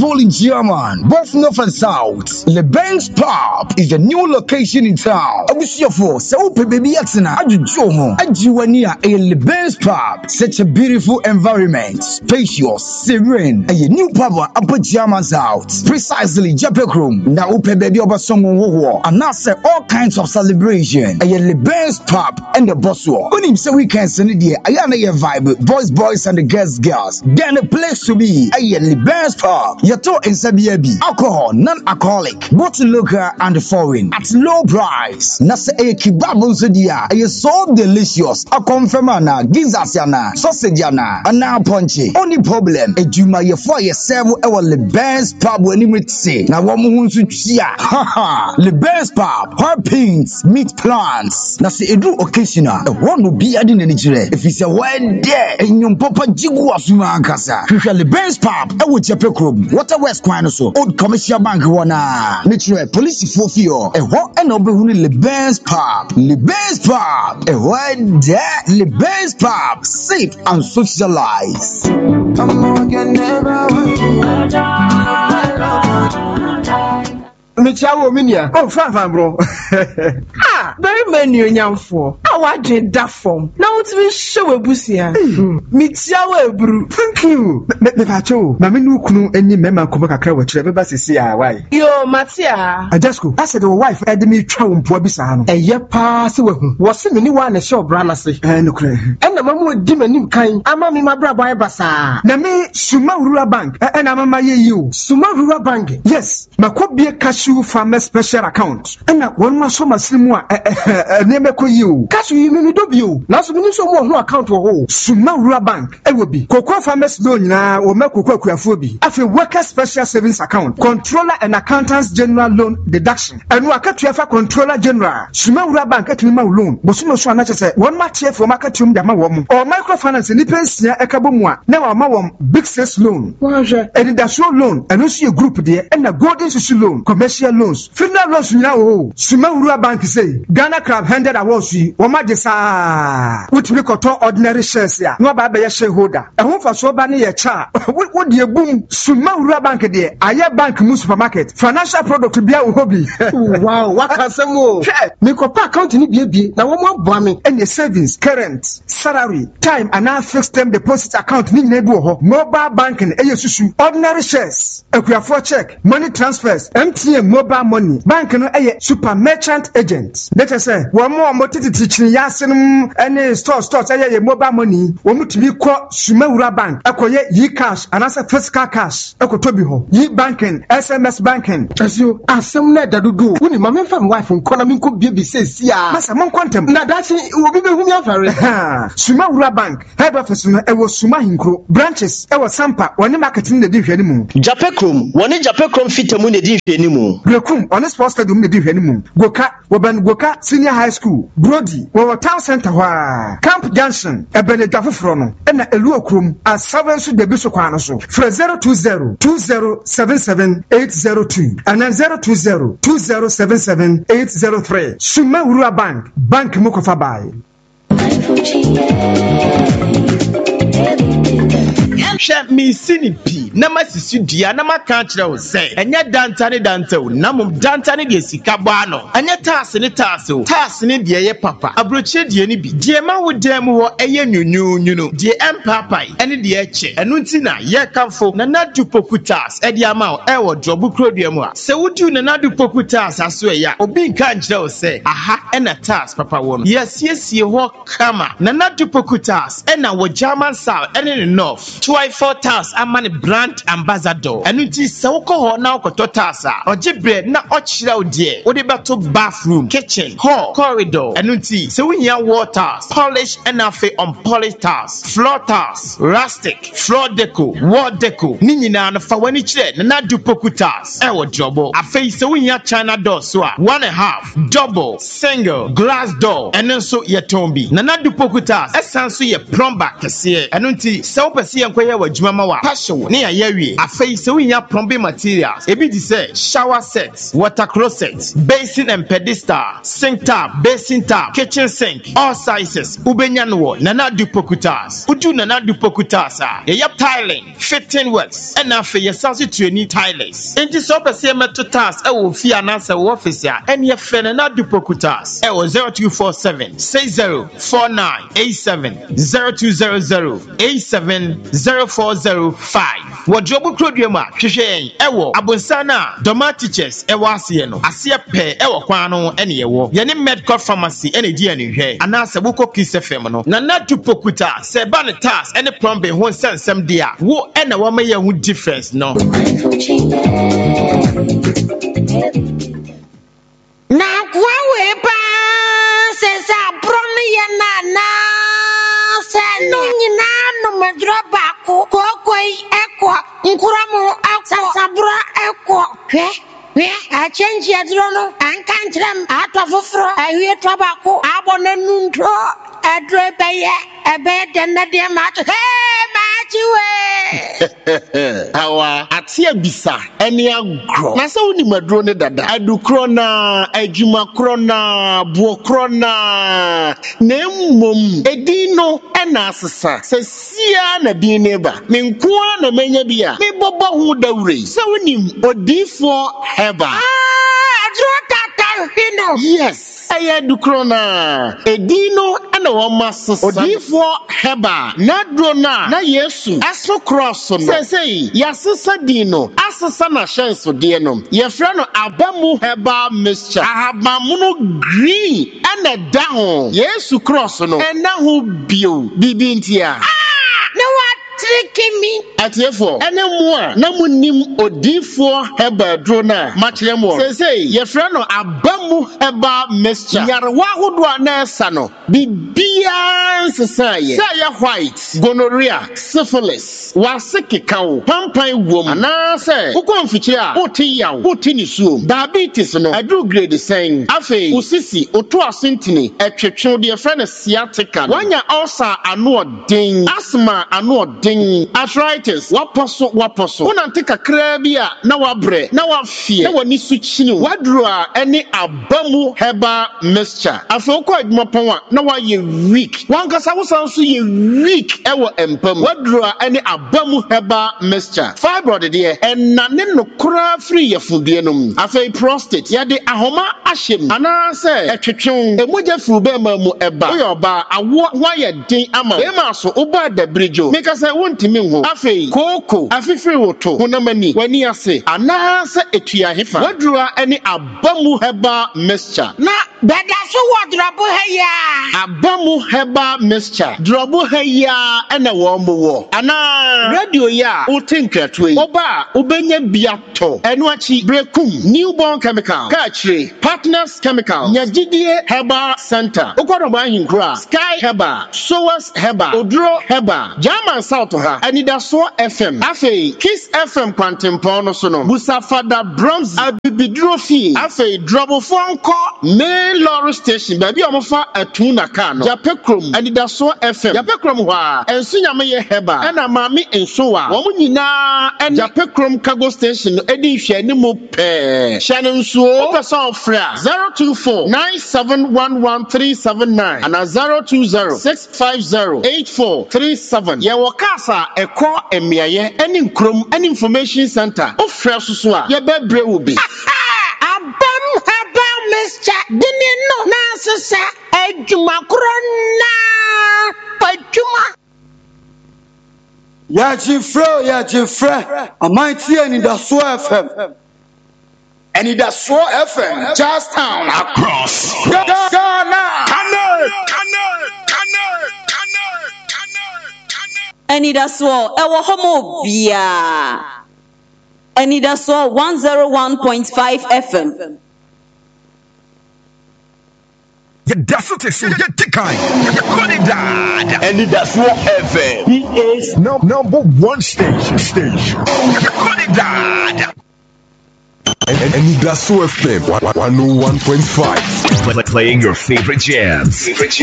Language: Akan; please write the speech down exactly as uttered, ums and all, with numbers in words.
bowling German, both north and south. LeBen's Pub is the new location in town. Abusiafo, so baby yatsina, ajujomo, ajiwania a LeBen's Pub. Such a beautiful environment, spacious, serene, a new pub upper German south. Precisely, Japekrum. Now upe baby over someone war, and now say all kinds of celebration. A LeBen's Pub and the boss war. When him say weekend Sunday, I am a vibe, boys, boys, and the girls, girls. Then a place to be. A LeBen's Pub. Yato and Sabiabi. Alcohol, non-alcoholic, both local and foreign, at low price. Nasa a kebab dia. A so delicious. A confirmana, gizasiana, sausageiana, and now punchy. Only problem, a juma ye for yourself, our LeBen's Pub when you say. Now one moon to chia. Ha ha. LeBen's Pub, hot pins, meat plants. Nasa a do occasional. A one will be adding any chile. If it's a word there, and your papa jigua sumankasa. LeBen's Pub, I would Japekrum. Water West Quinoso, Old Commercial Bank wana. Natural police for fear. A what and over LeBen's Pub. LeBen's Pub. A word there. LeBen's Pub. Safe and socialize. Michawo minia. Oh, fine, fine, bro. Ah, very many nyamfo. Awa je da form. Na utimi show ebusia. Michawo ebru. Thank you. Me me facho. Na me nu kunu eni mema komo kakra wa kire beba sisi a why. Yo, Matia. Ajasko, I said the wife ede me twa wo mpo bisa no. Eye pa se wahu. Wo se me ni wa na show bra na se. Eh no kure. Ena mamu di manim kan. Ama me mabra boy basa. Na me Suma Rural Bank. Eh na mama ye you. Suma Rural Bank. Yes. Makobie cash farmer special account. And that one must so much more name you. Cash you no do you. Now so many so more account or Suma Rural Bank. It will be Cocoa Farmers Loan na or Mako Kuafobi. After worker special savings account, controller and accountants general loan deduction. And worker to have controller general. Suma Rural Bank at Lima loan. But so much one say one match here for market to Dama woman or microfinance in the pension Ekabumwa. Now our mom big sales loan. And that's your loan and also a group there and a golden social loan. Commercial loans. Funeral loans now. Oh, Suma Rural Bank say Ghana Crab handed awards. Oma desa. Which we call ordinary shares ya. No ba be shareholder. E ho fa so ba ne ye cha. What the boom Suma Rural Bank there. Aye bank mu supermarket. Financial product bia wo hobby. Wow, what can say mo? Me ko pa account ni bia bia na wo mo aboa me. Any savings, current, salary, time and now fixed term deposit account ni na ebu ho. Mobile banking e ye susu. Ordinary shares. Ekuafo check, money transfers, M T N mobile money. Bank no eye super merchant agent. Let us say one more motiti teaching yasin any store stores eye mobile money. One mutimi call Suma Rural Bank. Akoye ye cash and as a physical cash. Eko tobi ho. Ye banking, S M S banking. As you asem na dadudu. Uni mama fam wife nkona mi nko baby say sia. Masa mon quantum. Na dachi obi be hu mi afare. Suma Rural Bank. Head office no e wo Suma Hinkro. Branches e wo Sampa. Woni marketing na di hwani mu. Japekrum. Woni Japekrum fitamu na di hwani mu. Brekum on sports stadium na di hwani mu. Goka woban Goka Senior High School. Brody wo town center hwa. Camp Junction e bene dafofro no. E na elu okrum a seven so de bi so kwa no so. Fra zero two zero two zero seven seven eight zero two and then zero two zero two zero seven seven eight zero three. Suma Rural Bank. Bank Mukofa Bai. Hwɛ me sinipi na masisi dua na maka kyerɛ wo sɛ ɛnyɛ danta ne danta wo na mom danta ne de sika bɔ ano ɛnyɛ taase ne taase wo taase ne de yɛ papa abrokyɛ de ne bi de ma wo dan mu hɔ ɛyɛ nyunyunyu de empapai ɛne de ɛkyɛ ɛno nti na yɛ kamfo na nadu pokutas ɛde ama wo ɛwɔ drobu krodua mu a sɛ wodi na nadu pokutas aso ɛya obi nka nkyerɛ wo sɛ aha ɛna tas papa wo no yɛsiesie hɔ kama na nadu pokutas ɛna wɔ German South ɛne ne North four tas amane brand ambassador enu ti se woko ho na okoto tas a oje bread na ochira odie wo de beto bathroom kitchen hall corridor enu ti se wuhia waters polish and afi on polished tas floor tas rustic floor deco wall deco ni nyina no fa wani kire na du pokutas e wo jobo afi se wuhia china door so a one and a half double single glass door enu so ye tombi na na du pokutas esan so ye plumber kese enu ti se wo pese ye yɛbɛyɛ wɔ adwuma ma wa passion ne yɛyɛ wie afei sɛ wonya plumbing materials ebi di sɛ shower set water closet basin and pedestal sink tap basin tap kitchen sink all sizes ubenya no wɔ Nana Dupokutas udu Nana Dupokutas a yɛyɛ tiling fitting works ɛna afei yɛsanso tuani tilers enti sɛ wopɛ sɛ yɛmɛto tiles ɛwɔ fie anaasɛ wɔ office a ɛne yɛfrɛ Nana Dupokutas ɛwɔ zero two four seven six zero four nine eight seven zero two zero zero eight seven zero four zero five wɔdrobo krodua a hwehwɛ yɛn ɛwɔ abonsana dɔma teachers ɛwɔ aseɛ no aseɛ pɛ ɛwɔ kwan no ɛne yɛwɔ yɛne medical pharmacy ɛne di ɛne hwɛ anaasɛ wokɔ Kiss F M no Nana Dupokuta sɛ ba ne tas ɛne plumbing ho nsɛnsɛm de a wo ɛna wɔma yɛ ho difference no na kwa we ba se sa bron ye na na se no nyina no madro ba ko ko koi ekwa nkuramu akwa sabra ekwa hwe hwe a change adro no anka ntrem atwa foforo ahwie twa ba ko abona nuntro adro beye ebe de na de ma to hey ma chiwe hawa atia bisa ene agro na se woni madro ne dada adukro na adwuma kro na bo kro na na mmom edino ena asesa se sia na din ne ba me nkoa na manya bia me bobo ho dawure se woni odifo heba ah adro tata hino yes aya dukrona edino ana wo masesa odifo heba na drona na yesu aso cross no sesei yasesa dino asesa na shenso de no ye fra no abamu heba mixture ahabamuno green ana da ho yesu cross no ena ho bio bibi ntia ah no what tricky me atiefo ene mo a na munim odifo heba drona machremo sesei ye fra no abamu heba mixture yarwa hodo anasa no bibia nsesaaye say white gonorrhea syphilis wasekekawo pampan wom ana say ukonfichire a oti yawo oti ni suom diabetes no adru grade sen afei usisi oto asentini etwetwe de ye na sciatica wanya ulcer ano odin asthma ano odin arthritis waposo waposo unante kakra bi a na wabre na wafie na wani suchini wadru a ene abamu heba mixture afei ko adwuma pon a na waye weak wankasa wosan so ye weak ewo empam wadru a ene abamu heba mixture fibroid de enane no kura free yefudie nom afei prostate yade ahoma ahyem ana se etwetwe emoja furu be ma mu eba oyoba awo waye din ama e ma so oba da bridge make say wontimi ho afei koko afifiri woto honamani wani ase ana se etua hefa wadru a ene abamu heba mixture na beda so wodrobo heya abamu heba mixture drobo heya ena wo mwo ana radio ya utinkratoe oba ubenya biato eno achi brekum newborn chemical kachire partners chemical nyagidie heba center okodo ba hinkra sky heba sowas heba odro heba german south ha anidaso fm afei kiss fm kwantempon no so no busafada bronze abibidro fi afei drobo fonko main lorry station baby omofa atuna ka no japekrom anidaso fm japekrom ho a ensunyame ye heba ena mami ensowa wo nyina en japekrom cargo station edi hwe ni mu pe hye nsuo person fra zero two four nine seven one one three seven nine and zero two zero six five zero eight four three seven ye wo kasa eko emiaye eni nkrom eni information center o fra susu a ye bebre wo bi abam haba mixture dini no na sesa adwuma krona adwuma ya jifre ya jifre amaiti anidaso fm anidaso fm just town across Ghana Kane Kane Kane Kane Kane anidaso ewo homo bia anidaso one oh one point five F M. Yeah, that's what it is. Yeah, Tikai. Qualidad. and that's what F M He is no, number one station. Station. Qualidad. And, and that's F M one oh one point five. Playing your favorite jams. Favorite jams.